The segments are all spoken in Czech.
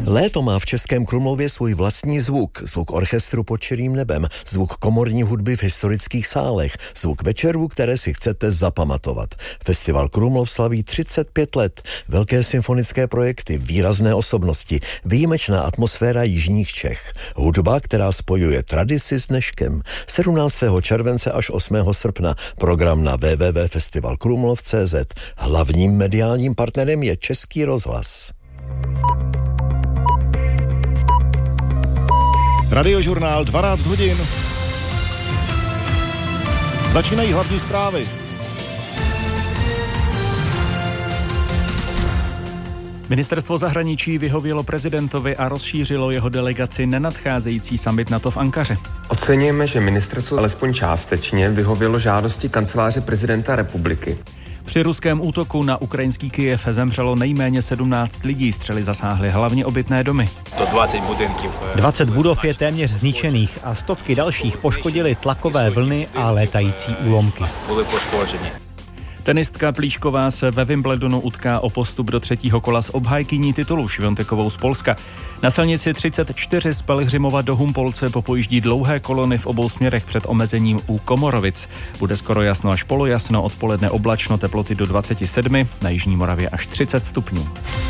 Léto má v Českém Krumlově svůj vlastní zvuk. Zvuk orchestru pod čirým nebem, zvuk komorní hudby v historických sálech, zvuk večerů, které si chcete zapamatovat. Festival Krumlov slaví 35 let. Velké symfonické projekty, výrazné osobnosti, výjimečná atmosféra jižních Čech. Hudba, která spojuje tradici s dneškem. 17. července až 8. srpna. Program na www.festivalkrumlov.cz. Hlavním mediálním partnerem je Český rozhlas. Radiožurnál 12 hodin. Začínají hlavní zprávy. Ministerstvo zahraničí vyhovělo prezidentovi a rozšířilo jeho delegaci na nadcházející summit NATO v Ankaře. Oceňujeme, že ministerstvo alespoň částečně vyhovělo žádosti kanceláře prezidenta republiky. Při ruském útoku na ukrajinský Kyjev zemřelo nejméně 17 lidí, střely zasáhly hlavně obytné domy. 20 budov je téměř zničených a stovky dalších poškodily tlakové vlny a létající úlomky. Tenistka Plíšková se ve Wimbledonu utká o postup do třetího kola s obhájkyní titulu Šviontekovou z Polska. Na silnici 34 z Pelhřimova do Humpolce popojíždí dlouhé kolony v obou směrech před omezením u Komorovic. Bude skoro jasno až polojasno, odpoledne oblačno, teploty do 27, na jižní Moravě až 30 stupňů.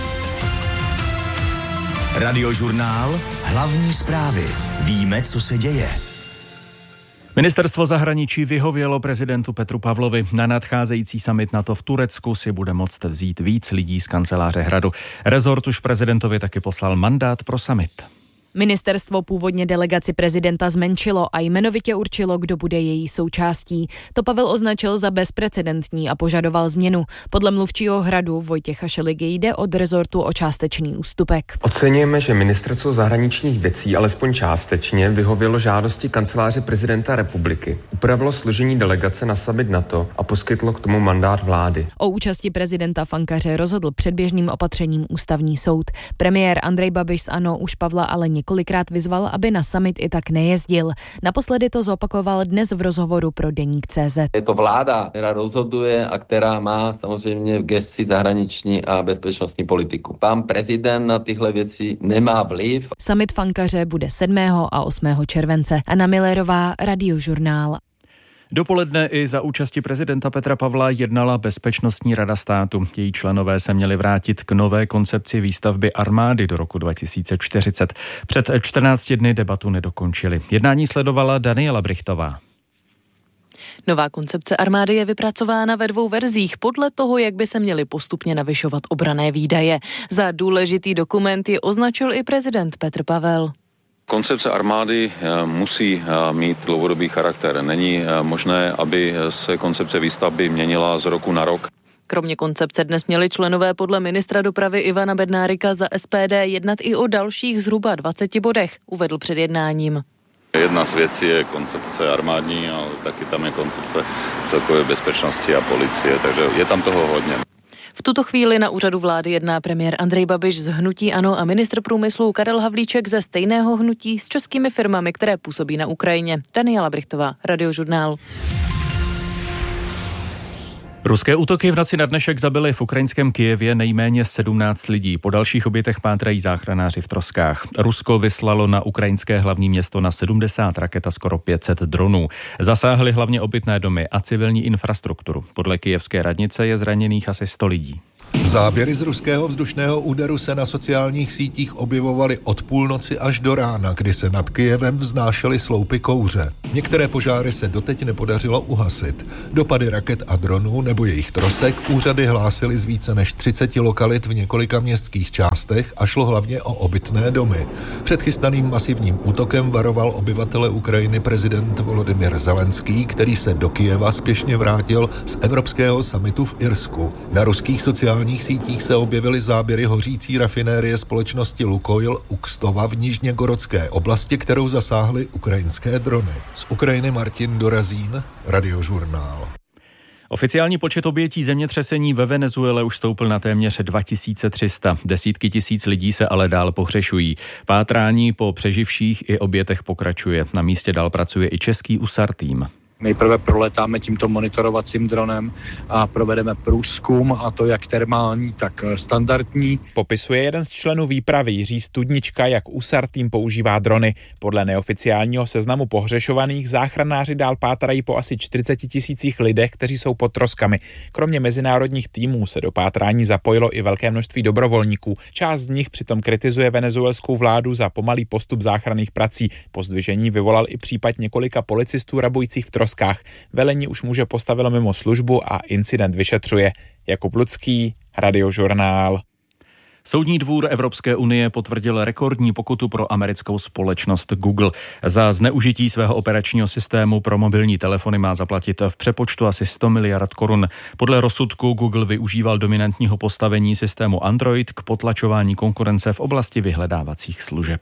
Radiožurnál, hlavní zprávy. Víme, co se děje. Ministerstvo zahraničí vyhovělo prezidentu Petru Pavlovi. Na nadcházející summit NATO v Turecku si bude moct vzít víc lidí z kanceláře Hradu. Rezort už prezidentovi taky poslal mandát pro summit. Ministerstvo původně delegaci prezidenta zmenšilo a jmenovitě určilo, kdo bude její součástí. To Pavel označil za bezprecedentní a požadoval změnu. Podle mluvčího Hradu Vojtěcha Šeligy jde od rezortu o částečný ústupek. Oceňujeme, že ministerstvo zahraničních věcí alespoň částečně vyhovělo žádosti kanceláře prezidenta republiky. Upravilo složení delegace na summit NATO a poskytlo k tomu mandát vlády. O účasti prezidenta v Ankaře rozhodl předběžným opatřením ústavní soud. Premiér Andrej Babiš z ANO už Pavla ale několikrát vyzval, aby na summit i tak nejezdil. Naposledy to zopakoval dnes v rozhovoru pro Deník.cz. Je to vláda, která rozhoduje a která má samozřejmě v gesci zahraniční a bezpečnostní politiku. Pan prezident na tyhle věci nemá vliv. Summit v Ankaře bude 7. a 8. července. Anna Millerová, Radiožurnál. Dopoledne i za účasti prezidenta Petra Pavla jednala Bezpečnostní rada státu. Její členové se měli vrátit k nové koncepci výstavby armády do roku 2040. Před 14 dny debatu nedokončili. Jednání sledovala Daniela Brichtová. Nová koncepce armády je vypracována ve 2 verzích podle toho, jak by se měly postupně navyšovat obranné výdaje. Za důležitý dokument ji označil i prezident Petr Pavel. Koncepce armády musí mít dlouhodobý charakter. Není možné, aby se koncepce výstavby měnila z roku na rok. Kromě koncepce dnes měli členové podle ministra dopravy Ivana Bednárika za SPD jednat i o dalších zhruba 20 bodech, uvedl před jednáním. Jedna z věcí je koncepce armádní, ale taky tam je koncepce celkové bezpečnosti a policie, takže je tam toho hodně. V tuto chvíli na úřadu vlády jedná premiér Andrej Babiš z hnutí ANO a ministr průmyslu Karel Havlíček ze stejného hnutí s českými firmami, které působí na Ukrajině. Daniela Brichtová, Radiožurnál. Ruské útoky v noci na dnešek zabily v ukrajinském Kyjevě nejméně 17 lidí. Po dalších obětech pátrají záchranáři v troskách. Rusko vyslalo na ukrajinské hlavní město na 70 raket a skoro 500 dronů. Zasáhly hlavně obytné domy a civilní infrastrukturu. Podle kyjevské radnice je zraněných asi 100 lidí. Záběry z ruského vzdušného úderu se na sociálních sítích objevovaly od půlnoci až do rána, kdy se nad Kyjevem vznášely sloupy kouře. Některé požáry se doteď nepodařilo uhasit. Dopady raket a dronů nebo jejich trosek úřady hlásily z více než 30 lokalit v několika městských částech a šlo hlavně o obytné domy. Před chystaným masivním útokem varoval obyvatele Ukrajiny prezident Volodymyr Zelenský, který se do Kyjeva spěšně vrátil z evropského summitu v Irsku. Na ruských sociálních sítích se objevily záběry hořící rafinérie společnosti Lukoil u Kstova v Nižněgorodské oblasti, kterou zasáhly ukrajinské drony. Z Ukrajiny Martin Dorazín, Radiožurnál. Oficiální počet obětí zemětřesení ve Venezuele už stoupl na téměř 2300. Desítky tisíc lidí se ale dál pohřešují. Pátrání po přeživších i obětech pokračuje. Na místě dál pracuje i český USAR tým. Nejprve proletáme tímto monitorovacím dronem a provedeme průzkum, a to jak termální, tak standardní. Popisuje jeden z členů výpravy Jiří Studnička, jak USAR tým používá drony. Podle neoficiálního seznamu pohřešovaných záchranáři dál pátrají po asi 40 000 lidech, kteří jsou pod troskami. Kromě mezinárodních týmů se do pátrání zapojilo i velké množství dobrovolníků. Část z nich přitom kritizuje venezuelskou vládu za pomalý postup záchranných prací. Pozdvižení vyvolal i případ několika policistů rabujících v troskách. Velení už muže postavilo mimo službu a incident vyšetřuje. Jakub Lucký, Radiožurnál. Soudní dvůr Evropské unie potvrdil rekordní pokutu pro americkou společnost Google. Za zneužití svého operačního systému pro mobilní telefony má zaplatit v přepočtu asi 100 miliard korun. Podle rozsudku Google využíval dominantního postavení systému Android k potlačování konkurence v oblasti vyhledávacích služeb.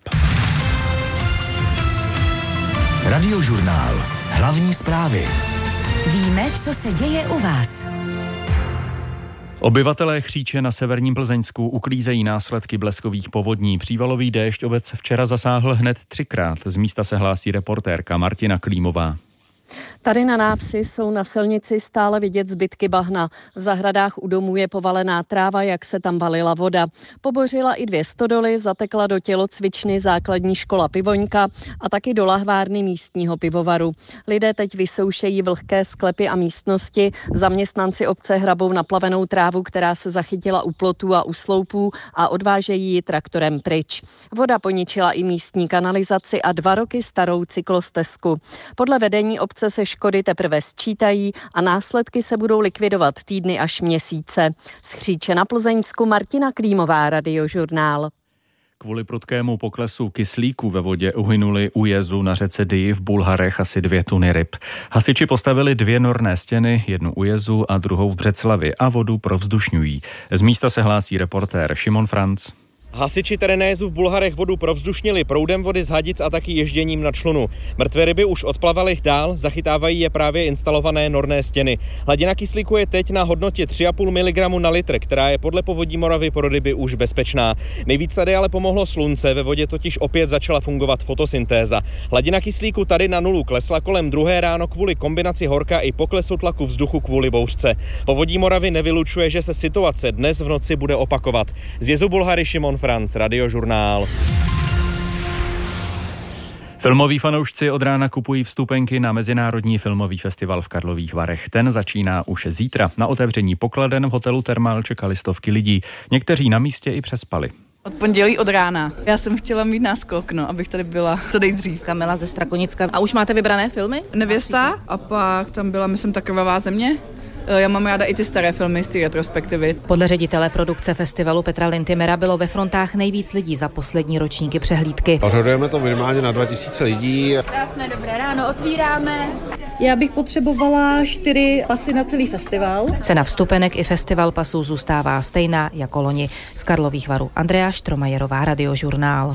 Radiožurnál. Hlavní zprávy. Víme, co se děje u vás. Obyvatelé Chříče na severním Plzeňsku uklízejí následky bleskových povodní. Přívalový déšť obec včera zasáhl hned 3krát. Z místa se hlásí reportérka Martina Klímová. Tady na návsi jsou na silnici stále vidět zbytky bahna. V zahradách u domů je povalená tráva, jak se tam valila voda. Pobořila i 2 stodoly, zatekla do tělocvičny základní škola Pivoňka a taky do lahvárny místního pivovaru. Lidé teď vysoušejí vlhké sklepy a místnosti. Zaměstnanci obce hrabou naplavenou trávu, která se zachytila u plotů a u sloupů, a odvážejí ji traktorem pryč. Voda poničila i místní kanalizaci a 2 roky starou cyklostezku. Podle vedení obce se škody teprve sčítají a následky se budou likvidovat týdny až měsíce. Z Chříče na Plzeňsku Martina Klímová, Radiožurnál. Kvůli prudkému poklesu kyslíku ve vodě uhynuli u jezu na řece Dyji v Bulharech asi 2 tuny ryb. Hasiči postavili 2 norné stěny, jednu u jezu a druhou v Břeclavi, a vodu provzdušňují. Z místa se hlásí reportér Šimon Franc. Hasiči terénézu v Bulharech vodu provzdušnili proudem vody z hadic a taky ježděním na člunu. Mrtvé ryby už odplavaly dál, zachytávají je právě instalované norné stěny. Hladina kyslíku je teď na hodnotě 3,5 mg na litr, která je podle Povodí Moravy pro ryby už bezpečná. Nejvíc tady ale pomohlo slunce, ve vodě totiž opět začala fungovat fotosyntéza. Hladina kyslíku tady na nulu klesla kolem 2 ráno kvůli kombinaci horka i poklesu tlaku vzduchu kvůli bouřce. Povodí Moravy nevylučuje, že se situace dnes v noci bude opakovat. Z jezu Bulhary Šimon Franc, Radiožurnál. Filmoví fanoušci od rána kupují vstupenky na Mezinárodní filmový festival v Karlových Varech. Ten začíná už zítra. Na otevření pokladen v hotelu Thermal čekali stovky lidí. Někteří na místě i přespali. Od pondělí od rána. Já jsem chtěla mít náskok, abych tady byla co nejdřív. Kamila ze Strakonicka. A už máte vybrané filmy? Nevěsta a pak tam byla, myslím, Ta krvavá země. Já mám ráda i ty staré filmy z té retrospektivy. Podle ředitele produkce festivalu Petra Lintimera bylo ve frontách nejvíc lidí za poslední ročníky přehlídky. Odhadujeme to minimálně na 2000 lidí. Krásné dobré ráno, otvíráme. Já bych potřebovala 4 pasy na celý festival. Cena vstupenek i festival pasů zůstává stejná jako loni. Z Karlových Varů Andrea Štromajerová, Radiožurnál.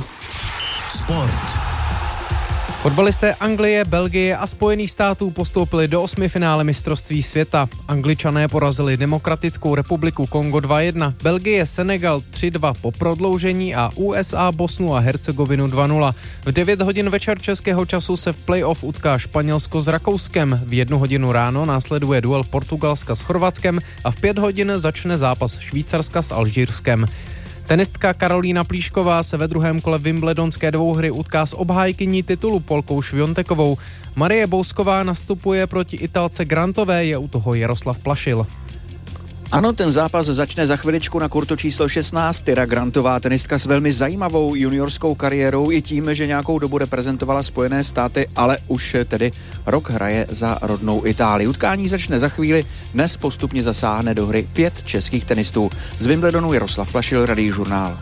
Sport. Fotbalisté Anglie, Belgie a Spojených států postoupili do 8. finále mistrovství světa. Angličané porazili Demokratickou republiku Kongo 2-1, Belgie Senegal 3-2 po prodloužení a USA Bosnu a Hercegovinu 2-0. V 9 hodin večer českého času se v play-off utká Španělsko s Rakouskem. V 1 hodinu ráno následuje duel Portugalska s Chorvatskem a v 5 hodin začne zápas Švýcarska s Alžírskem. Tenistka Karolína Plíšková se ve 2. kole Wimbledonské dvouhry utká s obhájkyní titulu Polkou Šviontekovou. Marie Bousková nastupuje proti Italce Grantové, je u toho Jaroslav Plašil. Ano, ten zápas začne za chviličku na kurtu číslo 16. Tyra Grantová, tenistka s velmi zajímavou juniorskou kariérou i tím, že nějakou dobu reprezentovala Spojené státy, ale už tedy rok hraje za rodnou Itálii. Utkání začne za chvíli, dnes postupně zasáhne do hry 5 českých tenistů. Z Wimbledonu Jaroslav Plašil, Radiožurnál.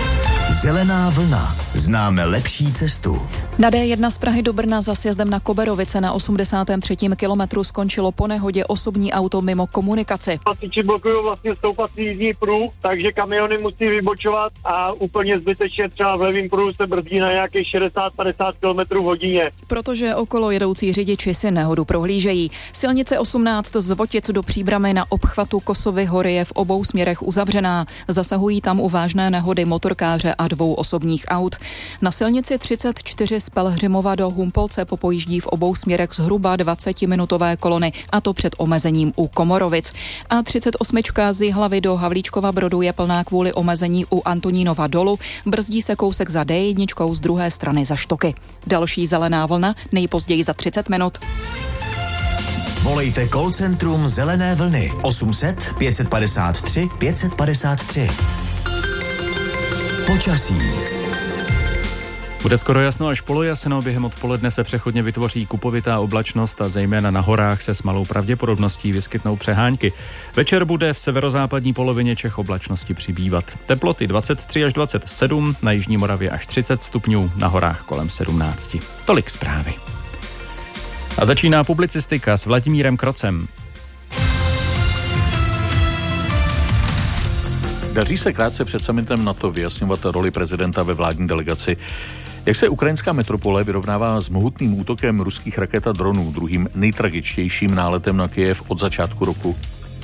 Zelená vlna. Známe lepší cestu. Na D1 z Prahy do Brna za sjezdem na Koberovice na 83. kilometru skončilo po nehodě osobní auto mimo komunikaci. Hasiči blokují vlastně stoupací jízdní pruh, takže kamiony musí vybočovat a úplně zbytečně třeba v levém pruhu se brzdí na nějakých 60-50 km hodině. Protože okolo jedoucí řidiči si nehodu prohlížejí. Silnice 18 z Votic do Příbramy na obchvatu Kosovy hory je v obou směrech uzavřená. Zasahují tam u vážné nehody motorkáře a 2 osobních aut. Na silnici 34 z Pelhřimova do Humpolce popojíždí v obou směrech zhruba 20-minutové kolony, a to před omezením u Komorovic. A 38 z Jihlavy do Havlíčkova Brodu je plná kvůli omezení u Antonínova dolu, brzdí se kousek za D1 z druhé strany za Štoky. Další zelená vlna nejpozději za 30 minut. Volejte call centrum Zelené vlny 800 553 553. Počasí. Bude skoro jasno až polojasno, během odpoledne se přechodně vytvoří kupovitá oblačnost a zejména na horách se s malou pravděpodobností vyskytnou přehánky. Večer bude v severozápadní polovině Čech oblačnosti přibývat. Teploty 23 až 27, na jižní Moravě až 30 stupňů, na horách kolem 17. Tolik zprávy. A začíná publicistika s Vladimírem Krocem. Daří se krátce před summitem NATO vyjasňovat roli prezidenta ve vládní delegaci. Jak se ukrajinská metropole vyrovnává s mohutným útokem ruských raket a dronů, druhým nejtragičtějším náletem na Kyjev od začátku roku?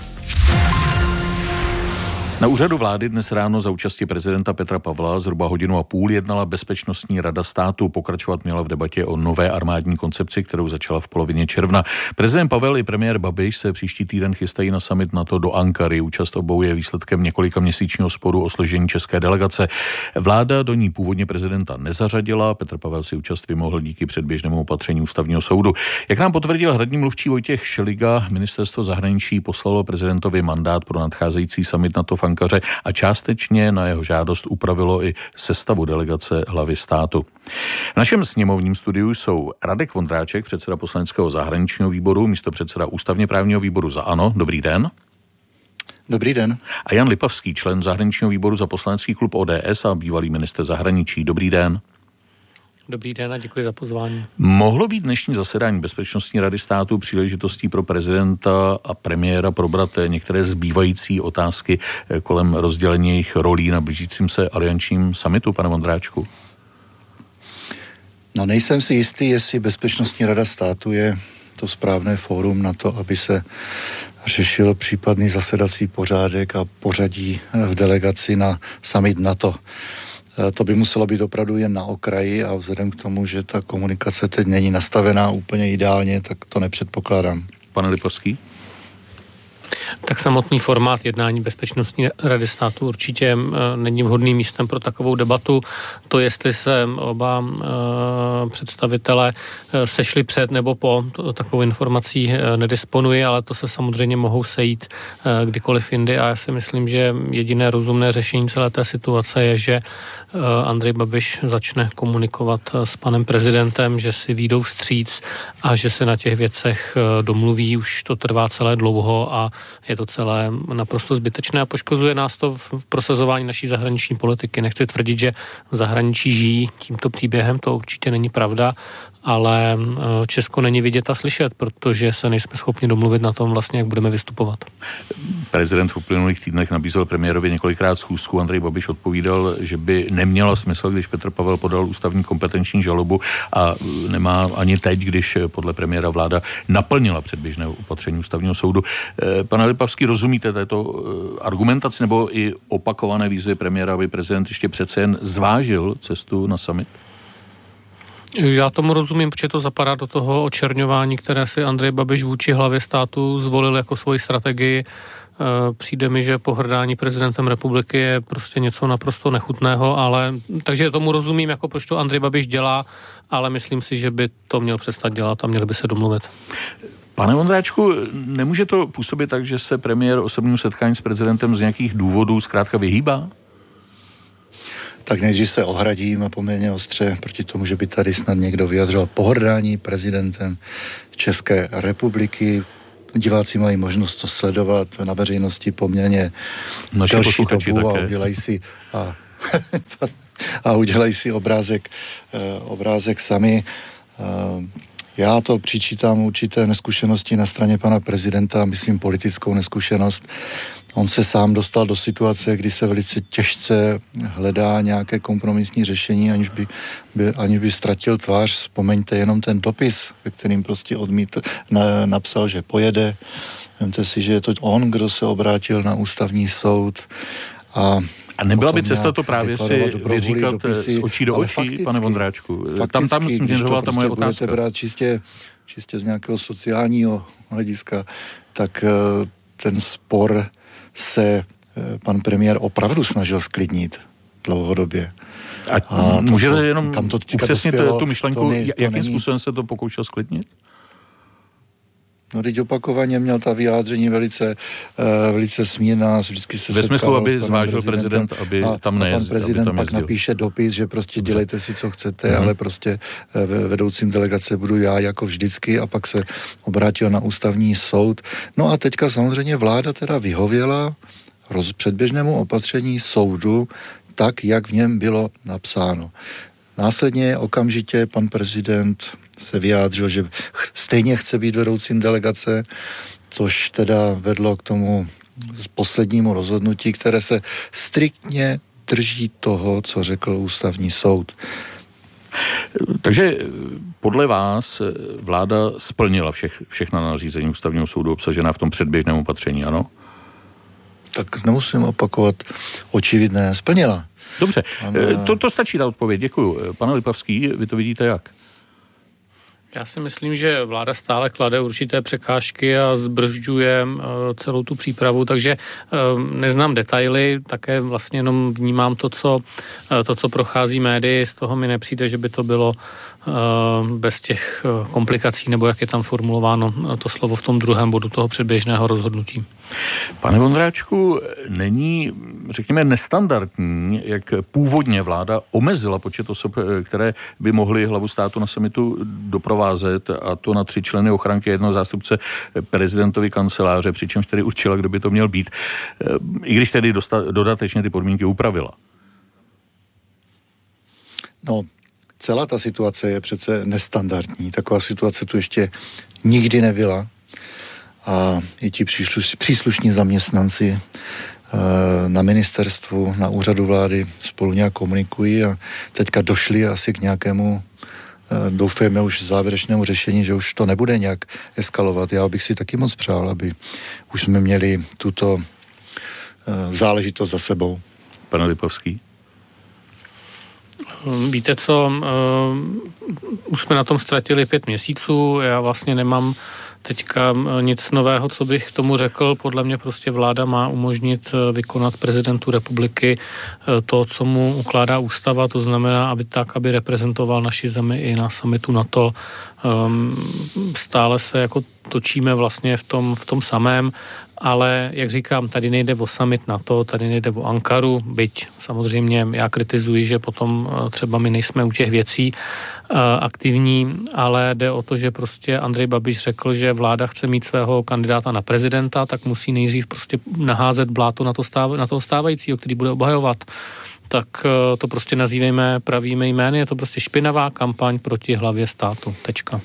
Na úřadu vlády dnes ráno za účasti prezidenta Petra Pavla zhruba 1,5 hodiny jednala Bezpečnostní rada státu. Pokračovat měla v debatě o nové armádní koncepci, kterou začala v polovině června. Prezident Pavel i premiér Babiš se příští týden chystají na summit NATO do Ankary. Účast obou je výsledkem několika měsíčního sporu o složení české delegace. Vláda do ní původně prezidenta nezařadila. Petr Pavel si účast vymohl díky předběžnému opatření ústavního soudu. Jak nám potvrdil hradní mluvčí Vojtěch Šeliga, ministerstvo zahraničí poslalo prezidentovi mandát pro nadcházející summit NATO v Ankaře a částečně na jeho žádost upravilo i sestavu delegace hlavy státu. V našem sněmovním studiu jsou Radek Vondráček, předseda poslaneckého zahraničního výboru, místopředseda ústavně právního výboru za ANO. Dobrý den. Dobrý den. A Jan Lipavský, člen zahraničního výboru za poslanecký klub ODS a bývalý ministr zahraničí. Dobrý den. Dobrý den a děkuji za pozvání. Mohlo být dnešní zasedání Bezpečnostní rady státu příležitostí pro prezidenta a premiéra probrat některé zbývající otázky kolem rozdělení jejich rolí na blížícím se aliančním summitu, pane Vondráčku? No, nejsem si jistý, jestli Bezpečnostní rada státu je to správné fórum na to, aby se řešil případný zasedací pořádek a pořadí v delegaci na summit NATO. To by muselo být opravdu jen na okraji a vzhledem k tomu, že ta komunikace teď není nastavená úplně ideálně, tak to nepředpokládám. Pane Lipavský? Tak samotný formát jednání Bezpečnostní rady státu určitě není vhodným místem pro takovou debatu. To, jestli se oba představitelé sešli před nebo po, takovou informací nedisponuji, ale to se samozřejmě mohou sejít kdykoliv jindy a já si myslím, že jediné rozumné řešení celé té situace je, že Andrej Babiš začne komunikovat s panem prezidentem, že si vyjdou vstříc a že se na těch věcech domluví. Už to trvá celé dlouho a je to celé naprosto zbytečné a poškozuje nás to v prosazování naší zahraniční politiky. Nechci tvrdit, že v zahraničí žijí tímto příběhem, to určitě není pravda, ale Česko není vidět a slyšet, protože se nejsme schopni domluvit na tom vlastně, jak budeme vystupovat. Prezident v uplynulých týdnech nabízel premiérovi několikrát schůzku. Andrej Babiš odpovídal, že by neměla smysl, když Petr Pavel podal ústavní kompetenční žalobu a nemá ani teď, když podle premiéra vláda naplnila předběžné opatření ústavního soudu. Pane Lipavský, rozumíte této argumentaci nebo i opakované výzvy premiéra, aby prezident ještě přece jen zvážil cestu na summit? Já tomu rozumím, protože to zapadá do toho očerňování, které si Andrej Babiš vůči hlavě státu zvolil jako svoji strategii. Přijde mi, že pohrdání prezidentem republiky je prostě něco naprosto nechutného, ale takže tomu rozumím, jako proč to Andrej Babiš dělá, ale myslím si, že by to měl přestat dělat a měli by se domluvit. Pane Vondráčku, nemůže to působit tak, že se premiér osobním setkání s prezidentem z nějakých důvodů zkrátka vyhýbá? Tak nejdřív se ohradím a poměrně ostře proti tomu, že by tady snad někdo vyjadřoval pohrdání prezidentem České republiky. Diváci mají možnost to sledovat na veřejnosti poměrně delší dobu a udělají si obrázek sami. Já to přičítám určité neskušenosti na straně pana prezidenta, myslím politickou neskušenost. On se sám dostal do situace, kdy se velice těžce hledá nějaké kompromisní řešení, aniž by ztratil tvář. Vzpomeňte jenom ten dopis, ve kterým prostě napsal, že pojede. Vemte si, že je to on, kdo se obrátil na ústavní soud. A nebyla by cesta to právě si vyříkat z očí do očí, fakticky, pane Vondráčku? Tam směřovala ta moje otázka. Budete brát čistě z nějakého sociálního hlediska, tak ten spor se pan premiér opravdu snažil sklidnit dlouhodobě. A můžete jenom upřesnit tu myšlenku, jakým způsobem se to pokoušel sklidnit? No, teď opakovaně měl ta vyjádření velice smírná, vždycky se ve smyslu, aby zvážil prezident, aby tam nejezdil. Pan prezident pak napíše dopis, že prostě dělejte si, co chcete, ale prostě vedoucím delegace budu já jako vždycky, a pak se obrátil na ústavní soud. No a teďka samozřejmě vláda teda vyhověla předběžnému opatření soudu tak, jak v něm bylo napsáno. Následně okamžitě pan prezident se vyjádřil, že stejně chce být vedoucím delegace, což teda vedlo k tomu poslednímu rozhodnutí, které se striktně drží toho, co řekl ústavní soud. Takže podle vás vláda splnila všechna nařízení ústavního soudu obsažená v tom předběžném opatření, ano? Tak nemusím opakovat, očividné, splnila. Dobře, to stačí ta odpověď, děkuju. Pane Lipavský, vy to vidíte jak? Já si myslím, že vláda stále klade určité překážky a zbržďuje celou tu přípravu, takže neznám detaily, také vlastně jenom vnímám to, co prochází médii, z toho mi nepřijde, že by to bylo bez těch komplikací, nebo jak je tam formulováno to slovo v tom druhém bodu toho předběžného rozhodnutí. Pane Vondráčku, není, řekněme, nestandardní, jak původně vláda omezila počet osob, které by mohly hlavu státu na summitu doprovázet, a to na 3 členy ochranky, jednoho zástupce prezidentovy kanceláře, přičemž tedy určila, kdo by to měl být, i když tedy dodatečně ty podmínky upravila. No, celá ta situace je přece nestandardní. Taková situace tu ještě nikdy nebyla. A i ti příslušní zaměstnanci na ministerstvu, na úřadu vlády spolu nějak komunikují a teďka došli asi k nějakému, doufejme už závěrečnému řešení, že už to nebude nějak eskalovat. Já bych si taky moc přál, aby už jsme měli tuto záležitost za sebou. Pane Lipovský? Víte co, už jsme na tom ztratili 5 měsíců, já vlastně nemám teďka nic nového, co bych k tomu řekl. Podle mě prostě vláda má umožnit vykonat prezidentu republiky to, co mu ukládá ústava, to znamená, aby reprezentoval naši zemi i na summitu NATO. Stále se jako točíme vlastně v tom samém, ale jak říkám, tady nejde o summit NATO, tady nejde o Ankaru, byť samozřejmě já kritizuji, že potom třeba my nejsme u těch věcí aktivní, ale jde o to, že prostě Andrej Babiš řekl, že vláda chce mít svého kandidáta na prezidenta, tak musí nejdřív prostě naházet bláto na toho stávajícího, který bude obhajovat. Tak to prostě nazývejme pravými jmény, je to prostě špinavá kampaň proti hlavě státu. Tečka.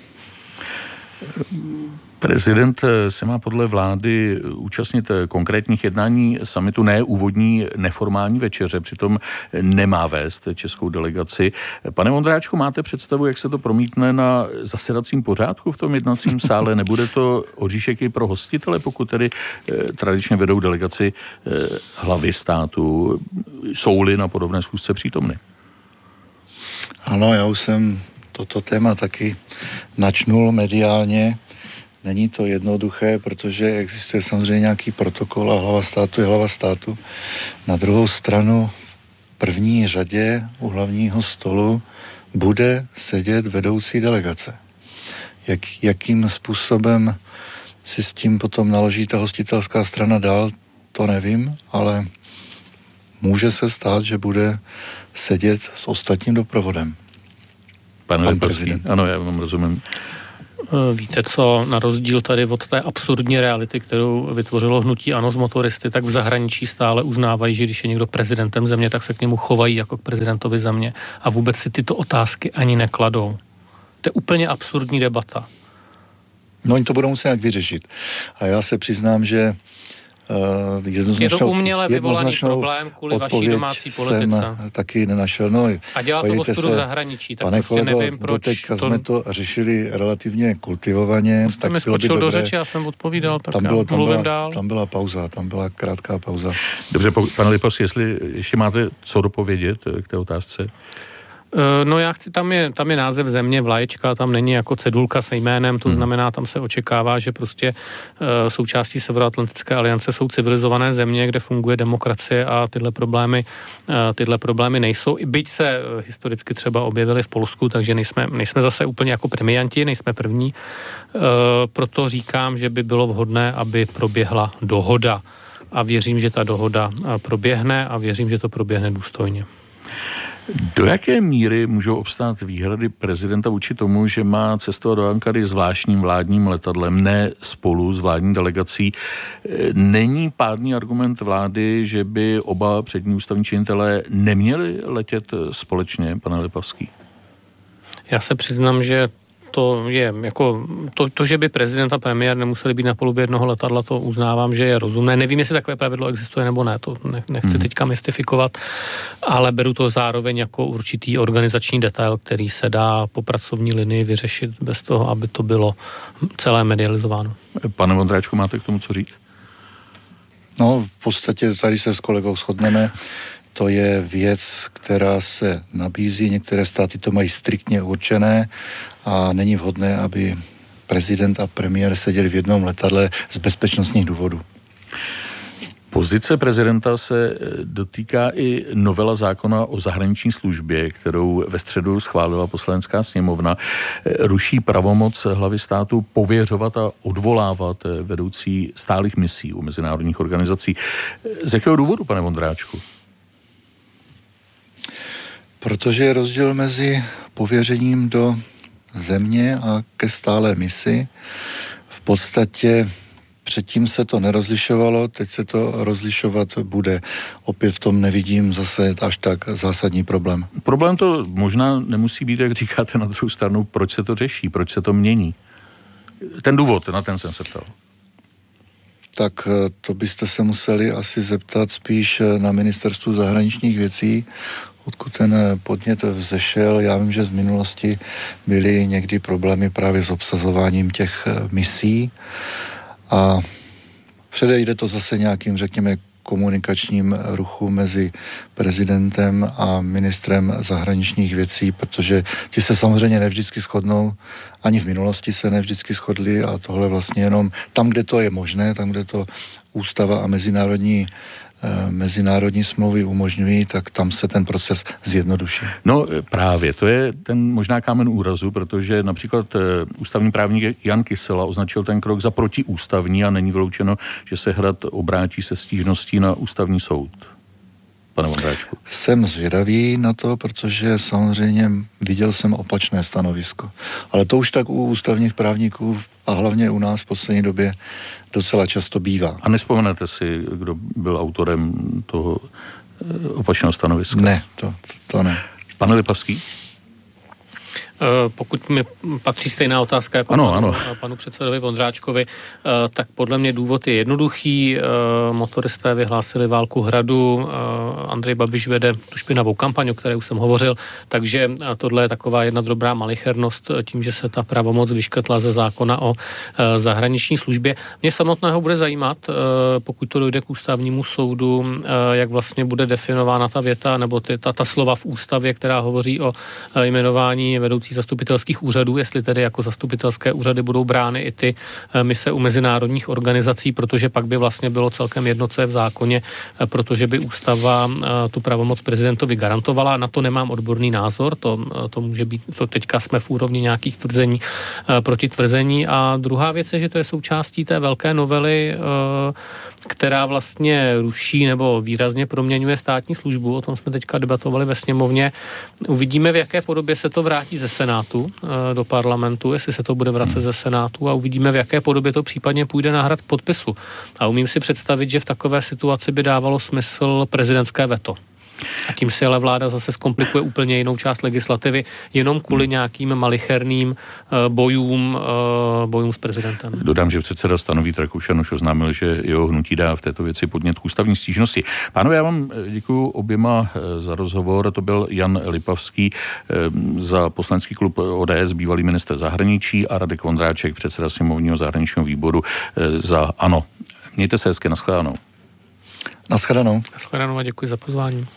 Prezident se má podle vlády účastnit konkrétních jednání summitu, ne úvodní neformální večeře, přitom nemá vést českou delegaci. Pane Vondráčku, máte představu, jak se to promítne na zasedacím pořádku v tom jednacím sále? Nebude to oříšek i pro hostitele, pokud tedy tradičně vedou delegaci hlavy státu? Jsou-li na podobné schůzce přítomny? Ano, já už jsem toto téma taky načnul mediálně. Není to jednoduché, protože existuje samozřejmě nějaký protokol a hlava státu je hlava státu. Na druhou stranu v první řadě u hlavního stolu bude sedět vedoucí delegace. Jakým způsobem si s tím potom naloží ta hostitelská strana dál, to nevím, ale může se stát, že bude sedět s ostatním doprovodem. Pan prezident. Ano, já vám rozumím. Víte co, na rozdíl tady od té absurdní reality, kterou vytvořilo hnutí ANO z motoristy, tak v zahraničí stále uznávají, že když je někdo prezidentem země, tak se k němu chovají jako k prezidentovi země a vůbec si tyto otázky ani nekladou. To je úplně absurdní debata. No oni to budou muset nějak vyřešit. A já se přiznám, že Je to uměle vyvolaný problém kvůli vaší domácí politice. Jsem taky nenašel. No, a dělá to ostudu v zahraničí. Tak pane prostě kolego, nevím, proč teďka jsme to řešili relativně kultivovaně. Tak mi skočil do řeči, já jsem odpovídal, tak mluvím dál. Tam byla pauza, tam byla krátká pauza. Dobře, pane Lipavský, jestli ještě máte co dopovědět k té otázce? No já chci, tam je název země, vlaječka, tam není jako cedulka se jménem, to znamená, tam se očekává, že prostě součástí Severoatlantické aliance jsou civilizované země, kde funguje demokracie a tyhle problémy nejsou. I byť se historicky třeba objevily v Polsku, takže nejsme zase úplně jako premianti, nejsme první. Proto říkám, že by bylo vhodné, aby proběhla dohoda. A věřím, že ta dohoda proběhne a věřím, že to proběhne důstojně. Do jaké míry můžou obstát výhrady prezidenta vůči tomu, že má cestovat do Ankary zvláštním vládním letadlem, ne spolu s vládní delegací? Není pádný argument vlády, že by oba přední ústavní činitelé neměli letět společně, pane Lipavský? Já se přiznám, že to je jako to, že by prezident a premiér nemuseli být na palubě jednoho letadla, to uznávám, že je rozumné. Nevím, jestli takové pravidlo existuje nebo ne, to nechci teďka mystifikovat, ale beru to zároveň jako určitý organizační detail, který se dá po pracovní linii vyřešit bez toho, aby to bylo celé medializováno. Pane Vondráčku, máte k tomu co říct? No, v podstatě tady se s kolegou shodneme. To je věc, která se nabízí, některé státy to mají striktně určené a není vhodné, aby prezident a premiér seděli v jednom letadle z bezpečnostních důvodů. Pozice prezidenta se dotýká i novela zákona o zahraniční službě, kterou ve středu schválila Poslanecká sněmovna. Ruší pravomoc hlavy státu pověřovat a odvolávat vedoucí stálých misí u mezinárodních organizací. Z jakého důvodu, pane Vondráčku? Protože je rozdíl mezi pověřením do země a ke stálé misi. V podstatě předtím se to nerozlišovalo, teď se to rozlišovat bude. Opět v tom nevidím zase až tak zásadní problém. Problém to možná nemusí být, jak říkáte, na druhou stranu, proč se to řeší, proč se to mění. Ten důvod, na ten jsem se ptal. Tak to byste se museli asi zeptat spíš na ministerstvu zahraničních věcí, odkud ten podnět vzešel. Já vím, že z minulosti byly někdy problémy právě s obsazováním těch misí a předejde to zase nějakým, řekněme, komunikačním ruchu mezi prezidentem a ministrem zahraničních věcí, protože ti se samozřejmě nevždycky shodnou, ani v minulosti se nevždycky shodli a tohle vlastně jenom tam, kde to je možné, tam, kde to ústava a mezinárodní smlouvy umožňují, tak tam se ten proces zjednoduší. No právě, to je ten možná kámen úrazu, protože například ústavní právník Jan Kysela označil ten krok za protiústavní a není vyloučeno, že se Hrad obrátí se stížností na ústavní soud. Pane Vondráčku. Jsem zvědavý na to, protože samozřejmě viděl jsem opačné stanovisko. Ale to už tak u ústavních právníků a hlavně u nás v poslední době docela často bývá. A nevzpomenete si, kdo byl autorem toho opačného stanoviska? Ne, to ne. Pane Lipavský? Pokud mi patří stejná otázka jako panu předsedovi Vondráčkovi, tak podle mě důvod je jednoduchý. Motoristé vyhlásili válku Hradu, Andrej Babiš vede tu špinavou kampaň, o které už jsem hovořil, takže tohle je taková jedna drobná malichernost tím, že se ta pravomoc vyškrtla ze zákona o zahraniční službě. Mě samotného bude zajímat, pokud to dojde k ústavnímu soudu, jak vlastně bude definována ta věta, nebo ta slova v ústavě, která hovoří o jmenování vedoucí zastupitelských úřadů, jestli tedy jako zastupitelské úřady budou brány i ty mise u mezinárodních organizací, protože pak by vlastně bylo celkem jedno, co je v zákoně, protože by ústava tu pravomoc prezidentovi garantovala. Na to nemám odborný názor, to může být, to teďka jsme v úrovni nějakých tvrzení proti tvrzení. A druhá věc je, že to je součástí té velké novely, která vlastně ruší nebo výrazně proměňuje státní službu. O tom jsme teďka debatovali ve sněmovně. Uvidíme, v jaké podobě se to vrátí ze Senátu do parlamentu, jestli se to bude vracet ze Senátu a uvidíme, v jaké podobě to případně půjde na Hrad k podpisu. A umím si představit, že v takové situaci by dávalo smysl prezidentské veto. A tím si ale vláda zase zkomplikuje úplně jinou část legislativy, jenom kvůli nějakým malicherným bojům s prezidentem. Dodám, že předseda STAN Vít Rakušan už oznámil, že jeho hnutí dá v této věci podnět k ústavní stížnosti. Pánové, já vám děkuji oběma za rozhovor. To byl Jan Lipavský za poslanecký klub ODS, bývalý ministr zahraničí, a Radek Vondráček, předseda sněmovního zahraničního výboru za ANO. Mějte se hezky, nashledanou. Nashledanou. Nashledanou a děkuji za pozvání.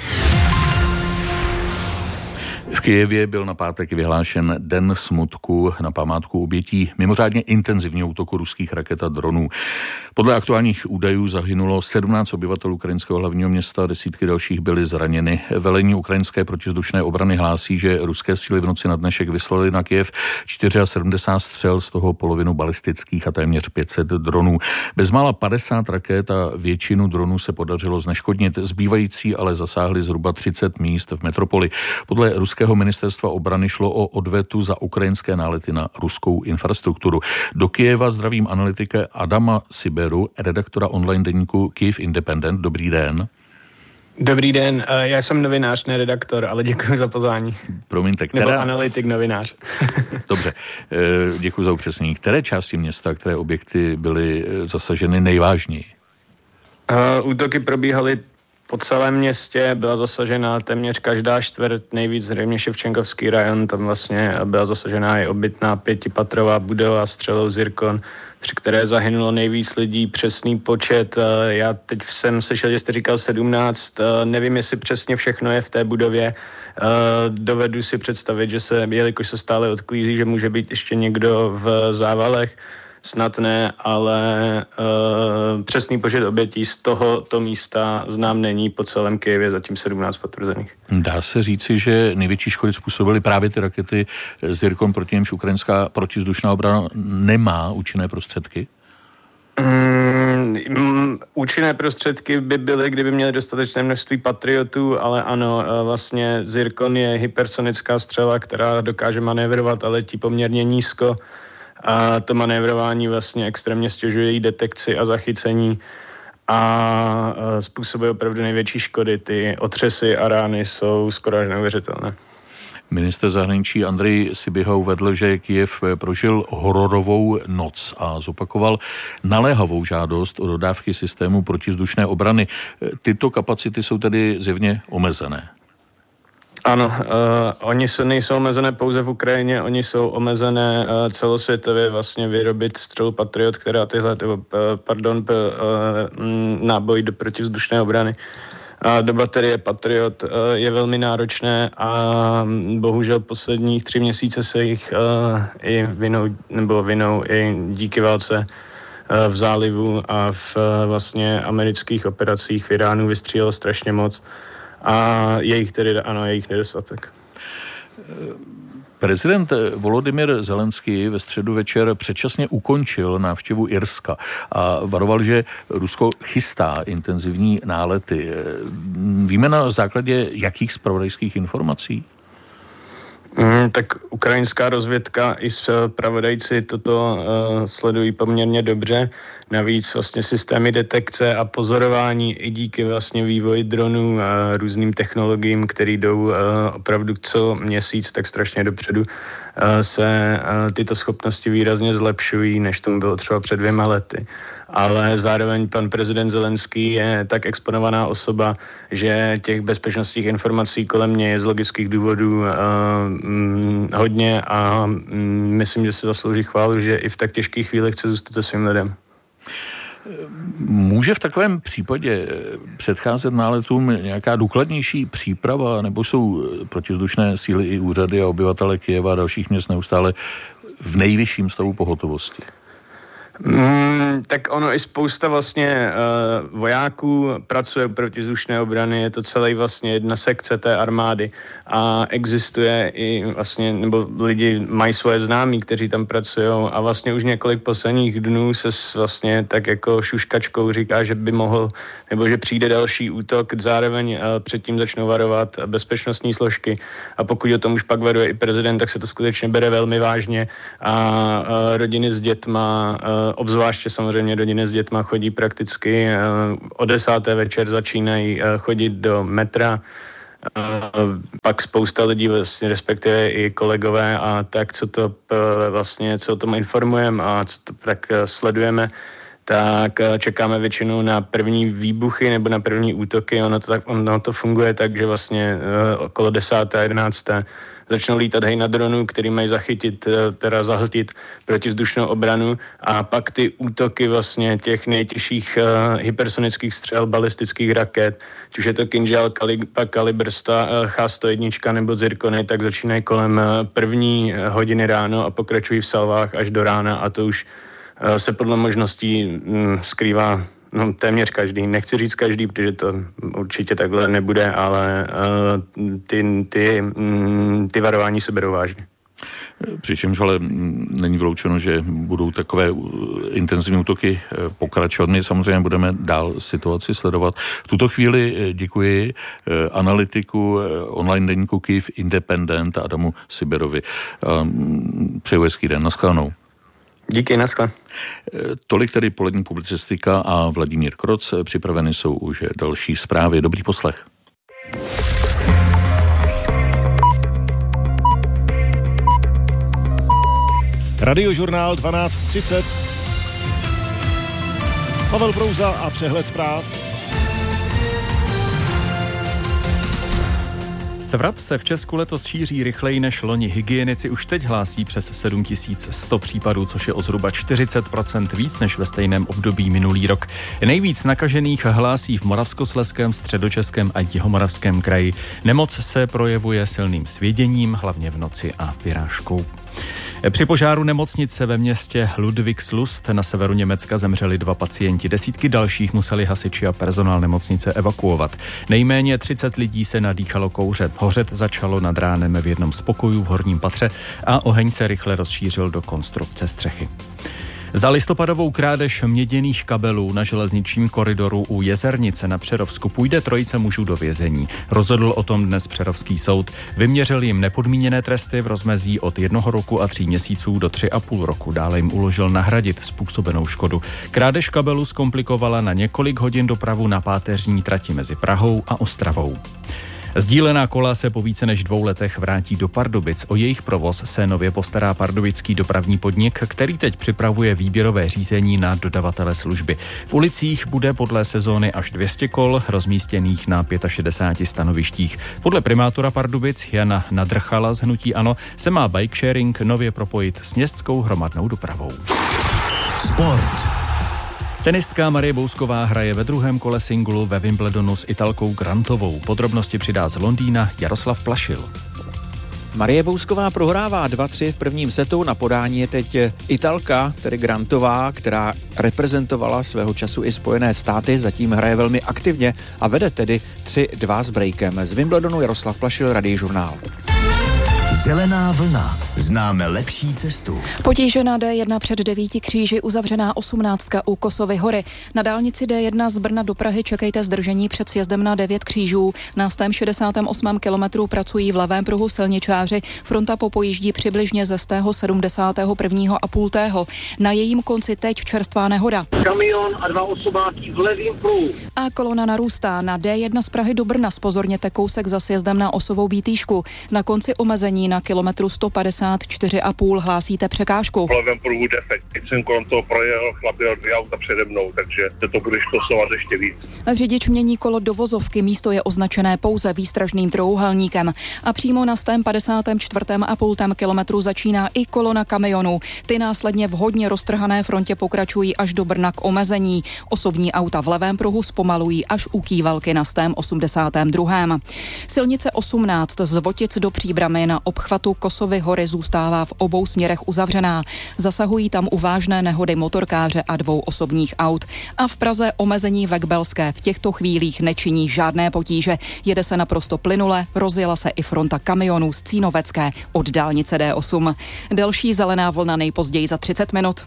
V Kyjevě byl na pátek vyhlášen Den smutku na památku obětí mimořádně intenzivního útoku ruských raket a dronů. Podle aktuálních údajů zahynulo 17 obyvatel ukrajinského hlavního města, desítky dalších byly zraněny. Velení ukrajinské protivzdušné obrany hlásí, že ruské síly v noci na dnešek vyslali na Kyjev 74 střel, z toho polovinu balistických a téměř 500 dronů. Bezmála 50 raket a většinu dronů se podařilo zneškodnit, zbývající ale zasáhly zhruba 30 míst v metropoli. Podle ruského ministerstva obrany šlo o odvetu za ukrajinské nálety na ruskou infrastrukturu. Do Kyjeva zdravím analytika Adama Siberu, redaktora online deníku Kyiv Independent. Dobrý den. Dobrý den, já jsem novinář, ne redaktor, ale děkuji za pozvání. Promiňte, Nebo analytik, novinář. Dobře, děkuji za upřesnění. Které části města, které objekty byly zasaženy nejvážněji? Útoky probíhaly po celém městě, byla zasažena téměř každá čtvrt, nejvíc zřejmě Ševčenkovský rajon, tam vlastně byla zasažená i obytná 5patrová budova střelou Zirkon, při které zahynulo nejvíc lidí. Přesný počet, já teď jsem slyšel, že jste říkal 17, nevím, jestli přesně všechno je v té budově. Dovedu si představit, že jelikož se stále odklízí, že může být ještě někdo v závalech, snad ne, ale přesný počet obětí z tohoto místa znám není, po celém Kyjevě zatím 17 potvrzených. Dá se říci, že největší škody způsobily právě ty rakety Zirkon, proti němž ukrajinská protivzdušná obrana nemá účinné prostředky? Účinné prostředky by byly, kdyby měly dostatečné množství patriotů, ale ano, vlastně Zirkon je hypersonická střela, která dokáže manévrovat a letí poměrně nízko. A to manévrování vlastně extrémně stěžuje její detekci a zachycení a způsobuje opravdu největší škody. Ty otřesy a rány jsou skoro až neuvěřitelné. Ministr zahraničí Andrej Sybiha uvedl, že Kyjev prožil hororovou noc a zopakoval naléhavou žádost o dodávky systému protivzdušné obrany. Tyto kapacity jsou tedy zjevně omezené. Ano, oni se nejsou omezené pouze v Ukrajině, oni jsou omezené celosvětově vlastně vyrobit střelu Patriot, která náboj do protivzdušné obrany do baterie Patriot je velmi náročné a bohužel posledních 3 měsíce se jich i vinou i díky válce v zálivu a v vlastně amerických operacích v Iránu vystřílelo strašně moc. A jejich nedostatek. Prezident Volodymyr Zelenský ve středu večer předčasně ukončil návštěvu Irska a varoval, že Rusko chystá intenzivní nálety. Víme na základě jakých zpravodajských informací? Tak ukrajinská rozvědka i zpravodajci toto sledují poměrně dobře. Navíc vlastně systémy detekce a pozorování i díky vlastně vývoji dronů a různým technologiím, které jdou opravdu co měsíc, tak strašně dopředu, se tyto schopnosti výrazně zlepšují, než tomu bylo třeba před 2 lety. Ale zároveň pan prezident Zelenský je tak exponovaná osoba, že těch bezpečnostních informací kolem něj je z logických důvodů hodně a myslím, že se zaslouží chválu, že i v tak těžkých chvílích chce zůstat se svým lidem. Může v takovém případě předcházet náletům nějaká důkladnější příprava, nebo jsou protivzdušné síly i úřady a obyvatele Kyjeva a dalších měst neustále v nejvyšším stavu pohotovosti? Tak ono i spousta vlastně vojáků pracuje proti vzdušné obrany, je to celý vlastně jedna sekce té armády a existuje i vlastně, nebo lidi mají svoje známí, kteří tam pracují a vlastně už několik posledních dnů se vlastně tak jako šuškačkou říká, že by mohl, nebo že přijde další útok, zároveň předtím začnou varovat bezpečnostní složky a pokud o tom už pak varuje i prezident, tak se to skutečně bere velmi vážně a rodiny s dětma obzvláště samozřejmě rodiny s dětma chodí prakticky o 10. večer začínají chodit do metra. Pak spousta lidí vlastně, respektive i kolegové a tak, co o tom informujeme a co to tak sledujeme, tak čekáme většinou na první výbuchy nebo na první útoky. Ono to funguje tak, že vlastně okolo 10. a 11. začnou lítat na dronu, který mají zahltit protivzdušnou obranu a pak ty útoky vlastně těch nejtěžších hypersonických střel, balistických raket, či už je to Kinžal, Kalibr, H101 nebo Zirkony, tak začínají kolem 1. hodiny ráno a pokračují v salvách až do rána a to už se podle možností skrývá téměř každý. Nechci říct každý, protože to určitě takhle nebude, ale ty varování se berou vážně. Přičemž ale není vyloučeno, že budou takové intenzivní útoky pokračovat. My samozřejmě budeme dál situaci sledovat. V tuto chvíli děkuji analytiku online deníku Kyjev Independent Adamu Siberovi. Přeju hezký den. Naschledanou. Díky, naschle. Tolik tedy polední publicistika a Vladimír Kroc. Připraveny jsou už další zprávy. Dobrý poslech. Radiožurnál 12:30. Pavel Prouza a přehled zpráv. Svrap se v Česku letos šíří rychleji než loni. Hygienici už teď hlásí přes 7100 případů, což je o zhruba 40% víc než ve stejném období minulý rok. Nejvíc nakažených hlásí v Moravskoslezském, Středočeském a Jihomoravském kraji. Nemoc se projevuje silným svěděním, hlavně v noci a vyrážkou. Při požáru nemocnice ve městě Ludwigslust na severu Německa zemřeli 2 pacienti. Desítky dalších museli hasiči a personál nemocnice evakuovat. Nejméně 30 lidí se nadýchalo kouře. Hořet začalo nad ránem v jednom z pokojů v horním patře a oheň se rychle rozšířil do konstrukce střechy. Za listopadovou krádež měděných kabelů na železničním koridoru u Jezernice na Přerovsku půjde trojice mužů do vězení. Rozhodl o tom dnes Přerovský soud. Vyměřil jim nepodmíněné tresty v rozmezí od 1 roku a 3 měsíců do 3,5 roku. Dále jim uložil nahradit způsobenou škodu. Krádež kabelů zkomplikovala na několik hodin dopravu na páteřní trati mezi Prahou a Ostravou. Sdílená kola se po více než 2 letech vrátí do Pardubic. O jejich provoz se nově postará pardubický dopravní podnik, který teď připravuje výběrové řízení na dodavatele služby. V ulicích bude podle sezóny až 200 kol, rozmístěných na 65 stanovištích. Podle primátora Pardubic Jana Nadrchala z hnutí ANO se má bike sharing nově propojit s městskou hromadnou dopravou. Sport. Tenistka Marie Bousková hraje ve 2. kole singlu ve Wimbledonu s Italkou Grantovou. Podrobnosti přidá z Londýna Jaroslav Plašil. Marie Bousková prohrává 2-3 v prvním setu. Na podání je teď Italka, tedy Grantová, která reprezentovala svého času i Spojené státy. Zatím hraje velmi aktivně a vede tedy 3-2 s breakem. Z Wimbledonu Jaroslav Plašil, Radiožurnál. Zelená vlna. Známe lepší cestu. Potíže na D1 před 9 kříži, uzavřená 18 u Kosovy hory. Na dálnici D1 z Brna do Prahy čekejte zdržení před sjezdem na 9 křížů. Na 168 kilometru pracují v levém pruhu silničáři. Fronta popojíždí přibližně ze 171. a půl tého. Na jejím konci teď čerstvá nehoda. Kamion a 2 osobáky v levém pruhu. A kolona narůstá. Na D1 z Prahy do Brna zpozorněte kousek za sjezdem na Osovou Bítýšku. Na konci omezení na kilometru 154,5 hlásíte překážku. V levém pruhu defekt. Teď jsem kolem toho projel, chlap jel 2 auta přede mnou, takže se to bude štosovat ještě víc. Řidič mění kolo do vozovky, místo je označené pouze výstražným trojúhelníkem. A přímo na 154,5 kilometru začíná i kolona kamionů. Ty následně v hodně roztrhané frontě pokračují až do Brna k omezení. Osobní auta v levém pruhu zpomalují až u Kývalky na 182. Silnice 18 z Votic do Příbramy na obchvatu Kosovy hory zůstává v obou směrech uzavřená. Zasahují tam u vážné nehody motorkáře a 2 osobních aut. A v Praze omezení ve Kbelské v těchto chvílích nečiní žádné potíže. Jede se naprosto plynule, rozjela se i fronta kamionů z Cínovecké od dálnice D8. Delší zelená vlna nejpozději za 30 minut.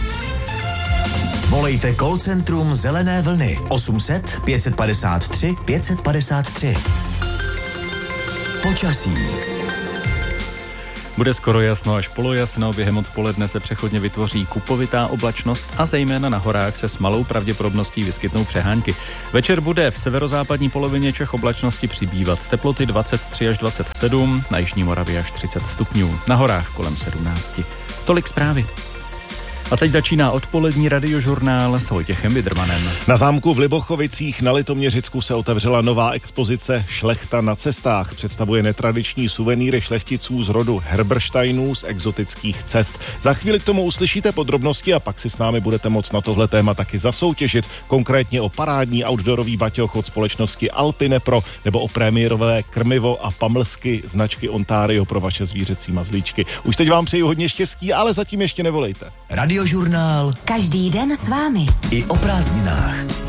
Volejte call centrum Zelené vlny 800 553 553. Počasí. Bude skoro jasno až polojasno, během odpoledne se přechodně vytvoří kupovitá oblačnost a zejména na horách se s malou pravděpodobností vyskytnou přehánky. Večer bude v severozápadní polovině Čech oblačnosti přibývat. Teploty 23 až 27, na jižní Moravě až 30 stupňů, na horách kolem 17. Tolik zprávy. A teď začíná odpolední radiožurnál s Vojtěchem Vidrmanem. Na zámku v Libochovicích na Litoměřicku se otevřela nová expozice Šlechta na cestách. Představuje netradiční suvenýry šlechticů z rodu Herbersteinů z exotických cest. Za chvíli k tomu uslyšíte podrobnosti a pak si s námi budete moct na tohle téma taky zasoutěžit. Konkrétně o parádní outdoorový baťoch od společnosti Alpine Pro nebo o prémierové krmivo a pamlsky značky Ontario pro vaše zvířecí mazlíčky. Už teď vám přeju hodně štěstí, ale zatím ještě nevolejte. Radiožurnál. Každý den s vámi. I o prázdninách.